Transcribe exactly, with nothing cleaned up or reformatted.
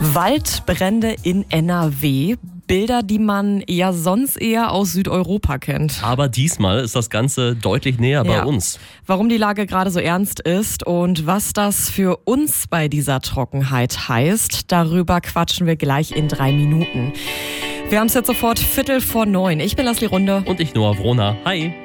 Waldbrände in N R W. Bilder, die man ja sonst eher aus Südeuropa kennt. Aber diesmal ist das Ganze deutlich näher bei Ja. uns. Warum die Lage gerade so ernst ist und was das für uns bei dieser Trockenheit heißt, darüber quatschen wir gleich in drei Minuten. Wir haben es jetzt sofort Viertel vor neun. Ich bin Leslie Runde. Und ich, Noah Wrona. Hi.